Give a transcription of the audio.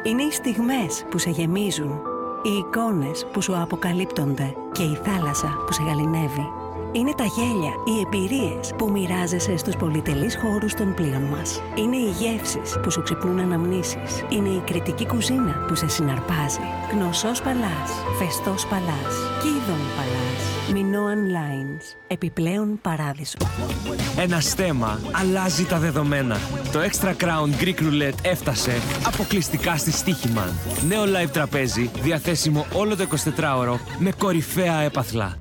Είναι οι στιγμές που σε γεμίζουν, οι εικόνες που σου αποκαλύπτονται και η θάλασσα που σε γαληνεύει. Είναι τα γέλια, οι εμπειρίες που μοιράζεσαι στους πολυτελείς χώρους των πλοίων μας. Είναι οι γεύσεις που σου ξυπνούν αναμνήσεις. Είναι η κριτική κουζίνα που σε συναρπάζει. Γνωσός Παλάς, Φεστός Παλάς, Κίδων Παλάς, Μινώαν Lines. Επιπλέον παράδεισο. Ένα στέμμα αλλάζει τα δεδομένα. Το Extra Crown Greek Roulette έφτασε αποκλειστικά στη Στοίχημαν. Νέο live τραπέζι, διαθέσιμο όλο το 24ωρο με κορυφαία έπαθλα.